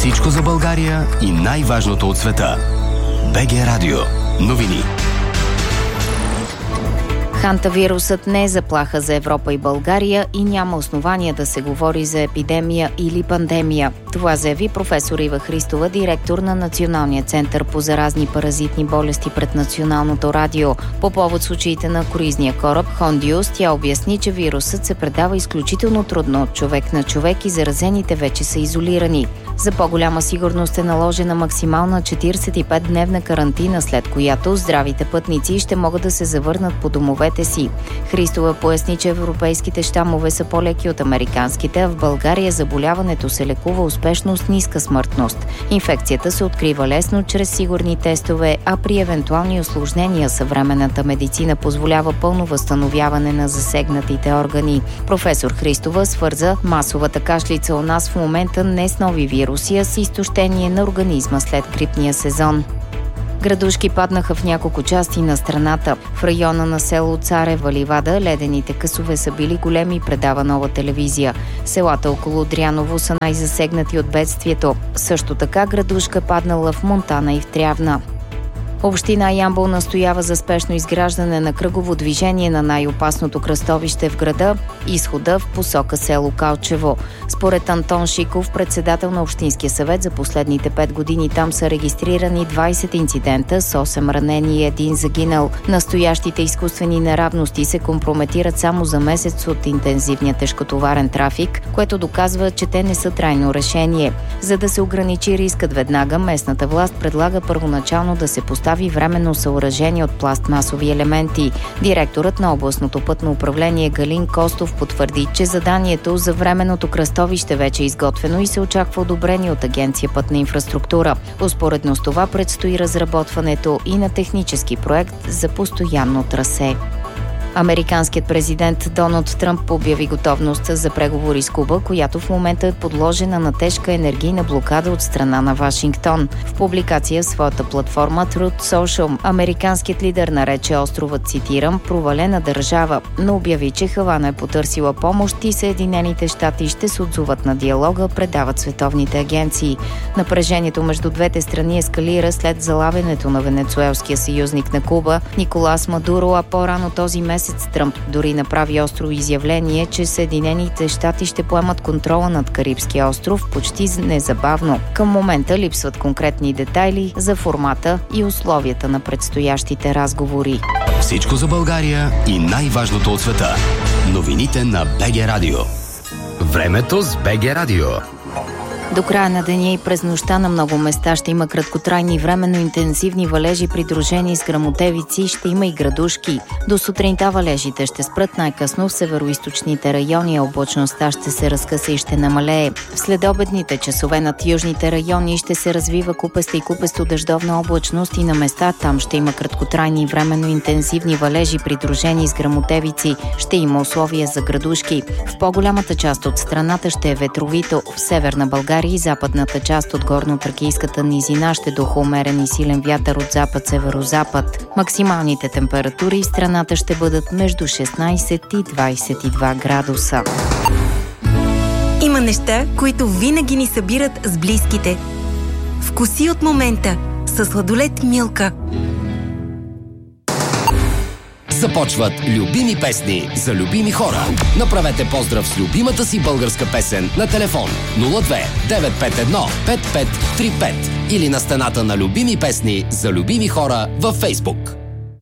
Всичко за България и най-важното от света. БГ Радио. Новини. Хантавирусът не е заплаха за Европа и България и няма основания да се говори за епидемия или пандемия. Това заяви професор Ива Христова, директор на Националния център по заразни паразитни болести пред Националното радио. По повод случаите на круизния кораб Хондиус, тя обясни, че вирусът се предава изключително трудно от човек на човек и заразените вече са изолирани. За по-голяма сигурност е наложена максимална 45-дневна карантина, след която здравите пътници ще могат да се завърнат по домовете си. Христова поясни, че европейските щамове са по-леки от американските, а в България заболяването се лекува успешно с ниска смъртност. Инфекцията се открива лесно чрез сигурни тестове, а при евентуални усложнения съвременната медицина позволява пълно възстановяване на засегнатите органи. Професор Христова свърза масовата кашлица у нас в момента не с нови вируси, а с изтощение на организма след грипния сезон. Градушки паднаха в няколко части на страната. В района на село Царева ливада ледените късове са били големи, предава Нова телевизия. Селата около Дряново са най-засегнати от бедствието. Също така градушка паднала в Монтана и в Трявна. Община Ямбол настоява за спешно изграждане на кръгово движение на най-опасното кръстовище в града, изхода в посока село Калчево. Според Антон Шиков, председател на Общинския съвет, за последните 5 години там са регистрирани 20 инцидента с 8 ранени и 1 загинал. Настоящите изкуствени неравности се компрометират само за месец от интензивния тежкотоварен трафик, което доказва, че те не са трайно решение. За да се ограничи рискът веднага, местната власт предлага първоначално да се постави временно съоръжение от пластмасови елементи. Директорът на областното пътно управление Галин Костов потвърди, че заданието за временното кръстовище вече е изготвено и се очаква одобрение от Агенция Пътна инфраструктура. Успоредно с това предстои разработването и на технически проект за постоянно трасе. Американският президент Доналд Тръмп обяви готовност за преговори с Куба, която в момента е подложена на тежка енергийна блокада от страна на Вашингтон. В публикация в своята платформа Truth Social, американският лидер нарече острова, цитирам, провалена държава, но обяви, че Хавана е потърсила помощ и Съединените щати ще се отзоват на диалога, предават световните агенции. Напрежението между двете страни ескалира след залавянето на венецуелския съюзник на Куба Николас Мадуро, а по-рано този месец Тръмп дори направи остро изявление, че Съединените щати ще поемат контрола над Карибския остров почти незабавно. Към момента липсват конкретни детайли за формата и условията на предстоящите разговори. Всичко за България и най-важното от света. Новините на БГ Радио. Времето с БГ Радио. До края на деня и през нощта на много места ще има краткотрайни временно интензивни валежи, придружени с гръмотевици, ще има и градушки. До сутринта валежите ще спрат най-късно в североизточните райони, а облачността ще се разкъса и ще намалее. В следобедните часове над южните райони ще се развива купеста и купесто дъждовна облачност и на места там ще има краткотрайни временно интензивни валежи, придружени с гръмотевици. Ще има условия за градушки. В по-голямата част от страната ще е ветровито. В Северна България и западната част от горно-тракийската низина ще духа умерен и силен вятър от запад-северозапад. Максималните температури в страната ще бъдат между 16 и 22 градуса. Има неща, които винаги ни събират с близките. Вкуси от момента със сладолед Милка. Започват любими песни за любими хора. Направете поздрав с любимата си българска песен на телефон 02 951 5535 или на стената на любими песни за любими хора във Фейсбук.